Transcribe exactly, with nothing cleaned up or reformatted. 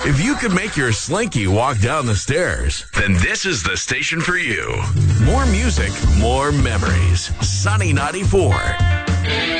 If you could make your Slinky walk down the stairs, then this is the station for you. More music, more memories. Sunny ninety-four.